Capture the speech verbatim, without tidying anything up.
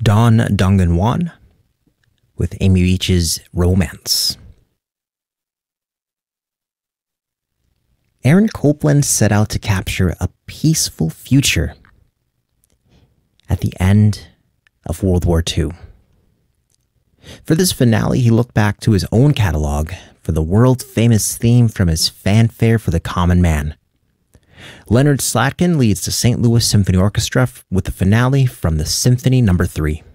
Don Donggan-Won with Amy Beach's Romance. Aaron Copland set out to capture a peaceful future at the end of World War Two. For this finale, he looked back to his own catalog for the world-famous theme from his Fanfare for the Common Man. Leonard Slatkin leads the Saint Louis Symphony Orchestra with the finale from the Symphony Number three.